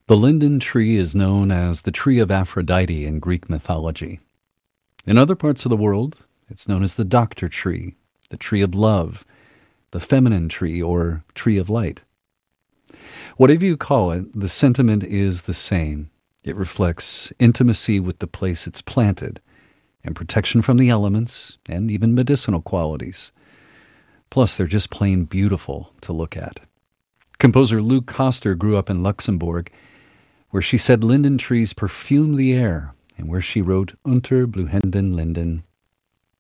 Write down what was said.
The linden tree is known as the tree of Aphrodite in Greek mythology. In other parts of the world, it's known as the doctor tree, the tree of love, the feminine tree, or tree of light. Whatever you call it, the sentiment is the same. It reflects intimacy with the place it's planted, and protection from the elements, and even medicinal qualities. Plus, they're just plain beautiful to look at. Composer Luc Koster grew up in Luxembourg, where she said linden trees perfume the air, and where she wrote Unter blühenden Linden,